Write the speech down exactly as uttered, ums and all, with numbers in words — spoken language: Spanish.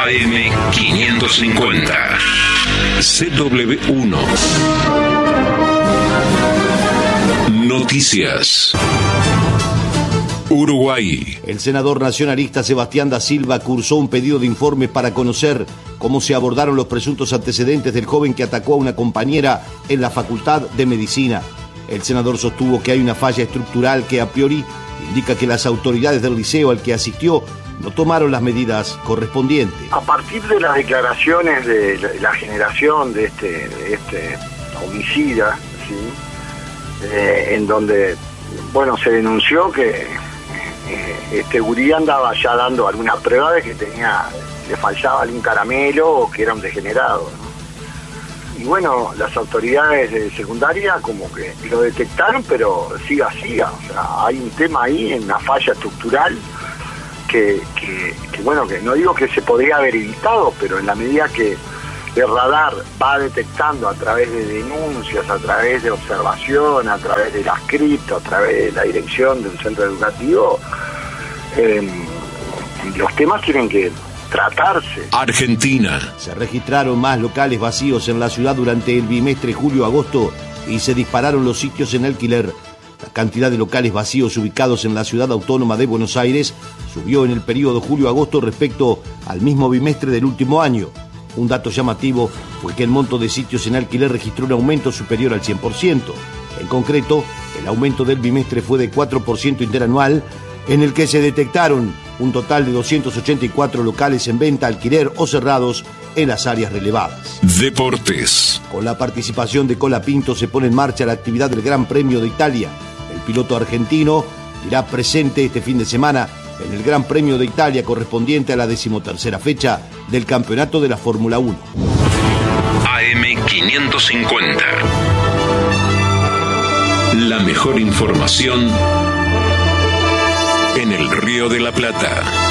A M quinientos cincuenta. C W uno. Noticias. Uruguay. El senador nacionalista Sebastián da Silva cursó un pedido de informe para conocer cómo se abordaron los presuntos antecedentes del joven que atacó a una compañera en la Facultad de Medicina. El senador sostuvo que hay una falla estructural que a priori indica que las autoridades del liceo al que asistió no tomaron las medidas correspondientes. A partir de las declaraciones de la generación de este, de este homicida, ¿sí? eh, en donde bueno se denunció que eh, este gurí andaba ya dando alguna prueba de que tenía, le faltaba algún caramelo o que era un degenerado, ¿no? Y bueno, las autoridades de secundaria como que lo detectaron, pero siga, siga, o sea, hay un tema ahí, en una falla estructural que, que, que bueno, que no digo que se podría haber evitado, pero en la medida que el radar va detectando a través de denuncias, a través de observación, a través de las cripto, a través de la dirección de un centro educativo, eh, los temas tienen que tratarse. Argentina. Se registraron más locales vacíos en la ciudad durante el bimestre julio-agosto y se dispararon los sitios en alquiler. La cantidad de locales vacíos ubicados en la ciudad autónoma de Buenos Aires subió en el periodo julio-agosto respecto al mismo bimestre del último año. Un dato llamativo fue que el monto de sitios en alquiler registró un aumento superior al cien por ciento. En concreto, el aumento del bimestre fue de cuatro por ciento interanual, en el que se detectaron un total de doscientos ochenta y cuatro locales en venta, alquiler o cerrados en las áreas relevadas. Deportes. Con la participación de Colapinto se pone en marcha la actividad del Gran Premio de Italia. El piloto argentino irá presente este fin de semana en el Gran Premio de Italia correspondiente a la decimotercera fecha del Campeonato de la Fórmula uno. A M quinientos cincuenta. La mejor información en el Río de la Plata.